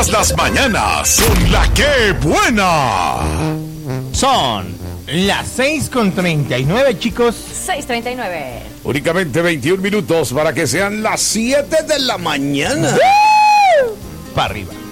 Todas las mañanas son la que buena. Son las 6:39, chicos. 6:39. Únicamente 21 minutos para que sean las 7 de la mañana. Para arriba.